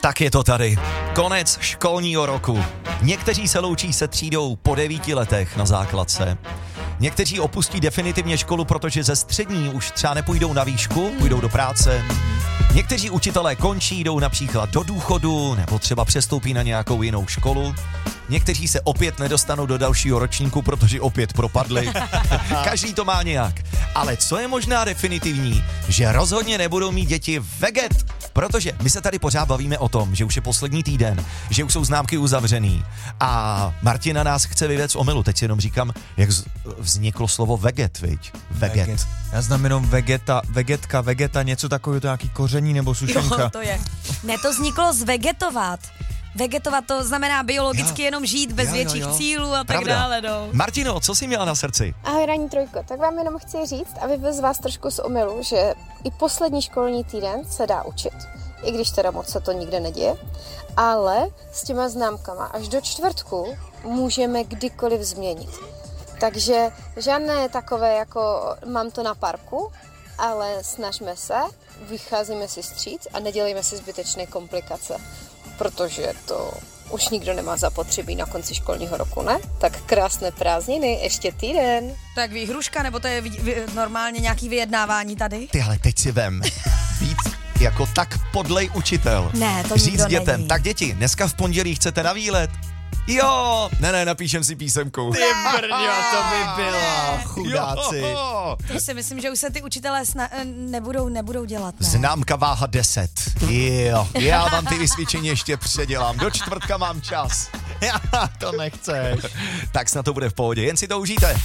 Tak je to tady. Konec školního roku. Někteří se loučí se třídou po 9 letech na základce. Někteří opustí definitivně školu, protože ze střední už třeba nepůjdou na výšku, půjdou do práce. Někteří učitelé končí, jdou například do důchodu nebo třeba přestoupí na nějakou jinou školu. Někteří se opět nedostanou do dalšího ročníku, protože opět propadli. Každý to má nějak. Ale co je možná definitivní, že rozhodně nebudou mít děti veget, protože my se tady pořád bavíme o tom, že už je poslední týden, že už jsou známky uzavřený a Martina nás chce vyvést z omylu. Teď si jenom říkám, jak vzniklo slovo veget, viď? Veget. Já znám jenom vegeta, něco takového, to nějaký koření nebo sušenka. Jo, to je. Ne, to vzniklo z vegetovat. Vegetovat to znamená biologicky jenom žít bez větších cílů a tak dále. No. Martino, co jsi měla na srdci? Ahoj Ranní trojko, tak vám jenom chci říct a vyvést vás trošku z omylu, že i poslední školní týden se dá učit, i když teda moc se to nikde neděje, ale s těma známkama až do čtvrtku můžeme kdykoliv změnit. Takže žádné takové jako mám to na parku, ale snažme se, vycházíme si vstříc a nedělejme si zbytečné komplikace. Protože to už nikdo nemá zapotřebí na konci školního roku, ne? Tak krásné prázdniny, ještě týden. Tak výhruška, nebo to je normálně nějaký vyjednávání tady? Ty, ale teď si vem. Víc jako tak podlej učitel. Ne, to říct nikdo dětem, není. Tak děti, dneska v pondělí chcete na výlet? Jo, ne, napíšem si písemku. Ty brňo, to by bylo, chudáci. Jo. To si myslím, že už se ty učitelé nebudou dělat, ne? Známka váha 10. Jo, já vám ty vysvědčení ještě předělám. Do čtvrtka mám čas. To nechceš. Tak snad to bude v pohodě, jen si to užijte.